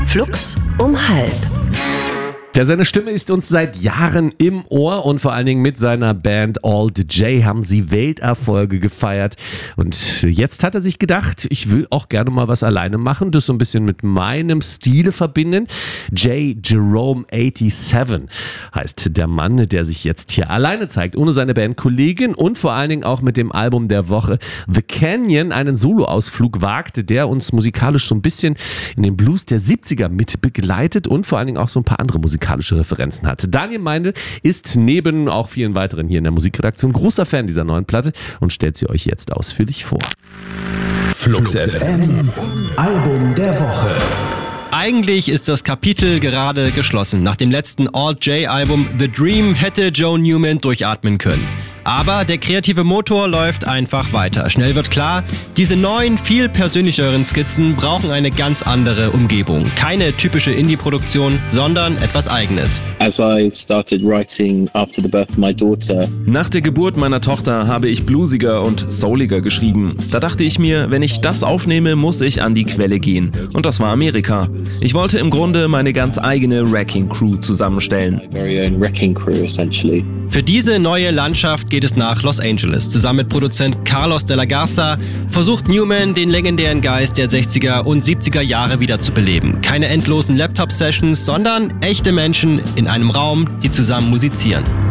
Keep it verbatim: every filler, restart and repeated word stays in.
Flux um halb. Ja, seine Stimme ist uns seit Jahren im Ohr und vor allen Dingen mit seiner Band All the J haben sie Welterfolge gefeiert. Und jetzt hat er sich gedacht, ich will auch gerne mal was alleine machen, das so ein bisschen mit meinem Stile verbinden. J. Jerome siebenundachtzig heißt der Mann, der sich jetzt hier alleine zeigt, ohne seine Bandkollegin und vor allen Dingen auch mit dem Album der Woche The Canyon einen Soloausflug wagte, der uns musikalisch so ein bisschen in den Blues der siebziger mit begleitet und vor allen Dingen auch so ein paar andere musikalische Referenzen hat. Daniel Meindl ist neben auch vielen weiteren hier in der Musikredaktion großer Fan dieser neuen Platte und stellt sie euch jetzt ausführlich vor. Flux F M, Album der Woche. Eigentlich ist das Kapitel gerade geschlossen. Nach dem letzten Alt-J-Album The Dream hätte Joe Newman durchatmen können. Aber der kreative Motor läuft einfach weiter. Schnell wird klar, diese neuen, viel persönlicheren Skizzen brauchen eine ganz andere Umgebung. Keine typische Indie-Produktion, sondern etwas Eigenes. As I started writing after the birth of my daughter. Nach der Geburt meiner Tochter habe ich bluesiger und souliger geschrieben. Da dachte ich mir, wenn ich das aufnehme, muss ich an die Quelle gehen. Und das war Amerika. Ich wollte im Grunde meine ganz eigene Wrecking Crew zusammenstellen. My very own wrecking crew, essentially. Für diese neue Landschaft geht es nach Los Angeles. Zusammen mit Produzent Carlos de la Garza versucht Newman, den legendären Geist der sechziger und siebziger Jahre wieder zu beleben. Keine endlosen Laptop-Sessions, sondern echte Menschen in einem Raum, die zusammen musizieren.